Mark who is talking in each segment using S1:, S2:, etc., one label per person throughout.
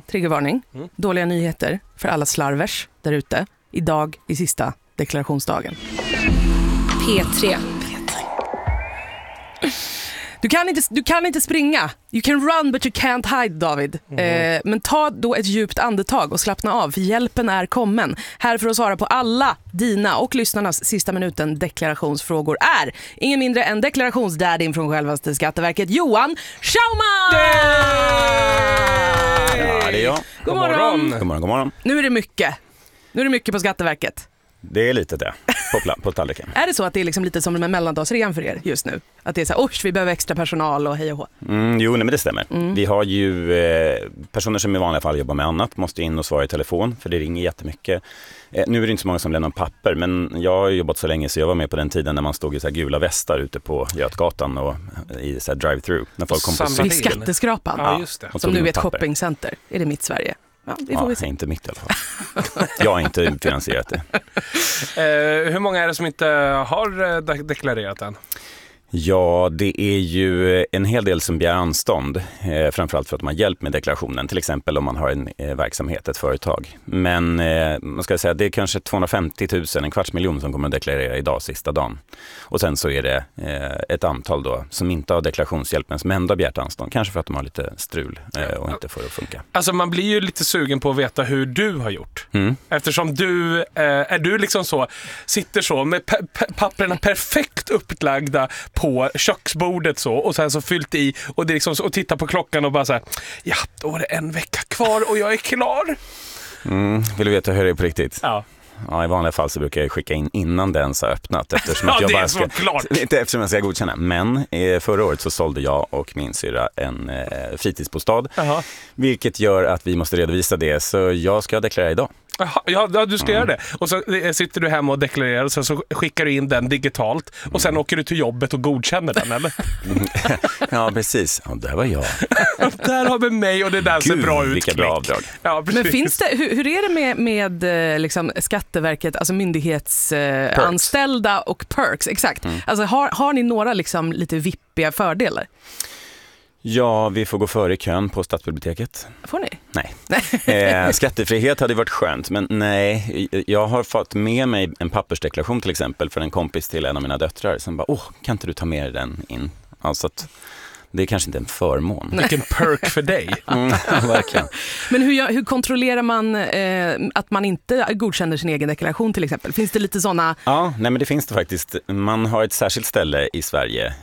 S1: Triggervarning. Dåliga nyheter för alla slarvers där ute. Idag är sista deklarationsdagen.
S2: P3.
S1: Du kan inte springa. You can run but you can't hide, David. Men ta då ett djupt andetag och slappna av, för hjälpen är kommen. Här för att svara på alla dina och lyssnarnas sista minuten deklarationsfrågor är ingen mindre än deklarationsdaddyn från självaste Skatteverket, Johan Schauman!
S3: Ja, det är jag.
S1: God morgon.
S3: God morgon.
S1: Nu är det mycket på Skatteverket.
S3: Det är lite det på tallriken.
S1: Är det så att det är liksom lite som med mellandagsrean för er just nu? Att det är så här, vi behöver extra personal och hej och hå.
S3: Jo, men det stämmer. Vi har ju personer som i vanliga fall jobbar med annat, måste in och svara i telefon, för det ringer jättemycket. Nu är det inte så många som lämnar papper, men jag har jobbat så länge så jag var med på den tiden när man stod i så här gula västar ute på Götgatan och i så här drive-thru. När folk kom på
S1: vid skatteskrapan.
S4: Ja, just det.
S1: Som nu är ett shoppingcenter. Är det mitt Sverige? Ja, det får vi se.
S3: Inte mitt i alla fall. Jag har inte finansierat det.
S4: Hur många är det som inte har deklarerat än?
S3: Ja, det är ju en hel del som begär anstånd, framförallt för att man har hjälp med deklarationen, till exempel om man har en verksamhet, ett företag. Men man ska säga att det är kanske 250 000, 250 000 som kommer att deklarera idag, sista dagen. Och sen så är det ett antal då som inte har deklarationshjälp men som ändå har begärt anstånd, kanske för att de har lite strul och inte får det att funka.
S4: Alltså man blir ju lite sugen på att veta hur du har gjort. Eftersom du, är du liksom så, sitter så med papperna perfekt upplagda på köksbordet så, och sen så fyllt i och det liksom så, och titta på klockan och bara så här, ja, då är det en vecka kvar och jag är klar.
S3: Vill du veta hur det är på riktigt?
S4: Ja.
S3: Ja, i vanliga fall så brukar jag skicka in innan den har öppnat, eftersom
S4: Ja,
S3: att jag
S4: det är
S3: bara
S4: så klart.
S3: inte eftersom jag ska godkänna. Men förra året så sålde jag och min syra en fritidsbostad, vilket gör att vi måste redovisa det, så jag ska deklarera idag.
S4: Ja, du ska göra det. Och så sitter du hemma och deklarerar och så skickar du in den digitalt och sen åker du till jobbet och godkänner den, eller?
S3: Ja, precis. Ja, där var jag.
S4: Där har vi mig och det där ser bra ut.
S3: Vilka bra avdrag.
S4: Ja,
S1: men finns det, hur är det med liksom Skatteverket, alltså myndighetsanställda och perks? Exakt. Alltså har ni några liksom lite vippiga fördelar?
S3: Ja, vi får gå före i kön på stadsbiblioteket.
S1: Får ni?
S3: Nej. Skattefrihet hade varit skönt, men nej. Jag har fått med mig en pappersdeklaration till exempel för en kompis till en av mina döttrar som bara, kan inte du ta med den in? Alltså att det är kanske inte en förmån.
S4: Vilken perk för dig.
S3: Verkligen.
S1: Men hur kontrollerar man att man inte godkänner sin egen deklaration till exempel? Finns det lite sådana?
S3: Ja, nej, men det finns det faktiskt. Man har ett särskilt ställe i Sverige,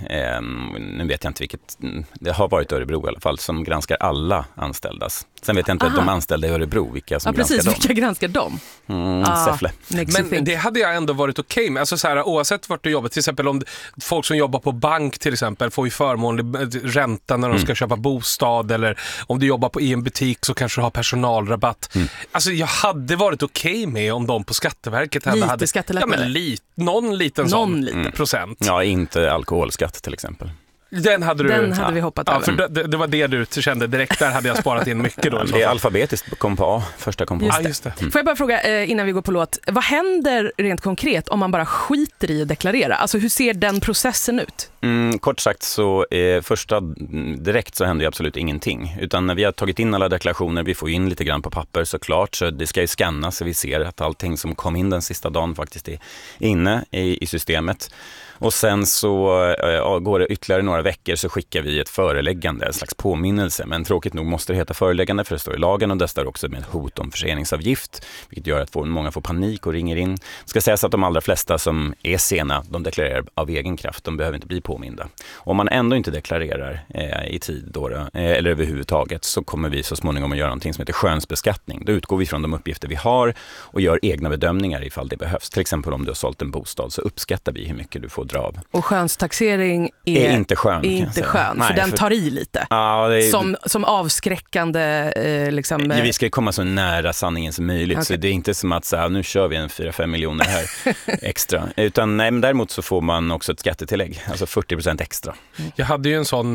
S3: nu vet jag inte vilket, det har varit Örebro i alla fall, som granskar alla anställdas. Sen vet jag inte de anställda i Örebro, vilka som granskar dem.
S1: Vilka granskar dem?
S3: Säffle.
S4: Men det hade jag ändå varit okej med. Alltså så här, oavsett vart du jobbar, till exempel om folk som jobbar på bank till exempel får ju förmånlig ränta när de ska köpa bostad, eller om du jobbar i en butik så kanske du har personalrabatt. Alltså jag hade varit okej med om de på Skatteverket hade
S1: skattelättnader.
S4: Ja, men någon liten procent.
S3: Ja, inte alkoholskatt till exempel.
S4: Den hade
S1: vi hoppat över.
S4: För det var det du kände direkt. Där hade jag sparat in mycket då.
S3: Det är alfabetiskt, kom på A, första kom på A.
S4: Just det.
S1: Får jag bara fråga innan vi går på låt, vad händer rent konkret om man bara skiter i att deklarera? Alltså hur ser den processen ut?
S3: Kort sagt så första direkt så händer ju absolut ingenting. Utan när vi har tagit in alla deklarationer, vi får in lite grann på papper såklart, så det ska ju scannas så vi ser att allting som kom in den sista dagen faktiskt är inne i systemet. Och sen så går det ytterligare några veckor så skickar vi ett föreläggande, en slags påminnelse. Men tråkigt nog måste det heta föreläggande för det står i lagen, och det står också med hot om förseningsavgift. Vilket gör att många får panik och ringer in. Det ska sägas att de allra flesta som är sena, de deklarerar av egen kraft. De behöver inte bli påminda. Om man ändå inte deklarerar i tid då, eller överhuvudtaget, så kommer vi så småningom att göra någonting som heter skönsbeskattning. Då utgår vi från de uppgifter vi har och gör egna bedömningar ifall det behövs. Till exempel om du har sålt en bostad så uppskattar vi hur mycket du får dra av.
S1: Och skönstaxering är
S3: inte skön.
S1: Nej, för den tar i lite.
S3: Ja,
S1: som avskräckande liksom.
S3: Vi ska komma så nära sanningen som möjligt. Okay. Så det är inte som att så här, nu kör vi en 4-5 miljoner här extra. Utan nej, men däremot så får man också ett skattetillägg. Alltså 40% extra.
S4: Jag hade ju en sån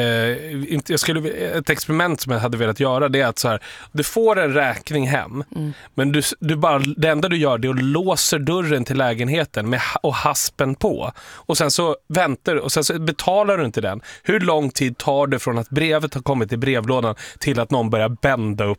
S4: ett experiment som jag hade velat göra, det är att så här, du får en räkning hem, men du bara, det enda du gör det är att låser dörren till lägenheten och haspen på. Och sen så väntar du och sen så betalar du inte den. Hur lång tid tar det från att brevet har kommit i brevlådan till att någon börjar bända upp